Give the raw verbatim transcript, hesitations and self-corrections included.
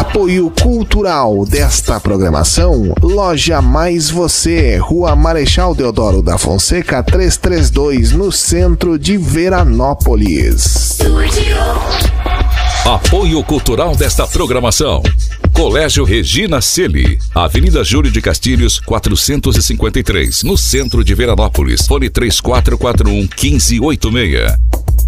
Apoio cultural desta programação, Loja Mais Você, Rua Marechal Deodoro da Fonseca, trezentos e trinta e dois, no centro de Veranópolis. Apoio cultural desta programação, Colégio Regina Celi, Avenida Júlio de Castilhos, quatrocentos e cinquenta e três, no centro de Veranópolis. Fone três quatro quatro um, um cinco oito seis.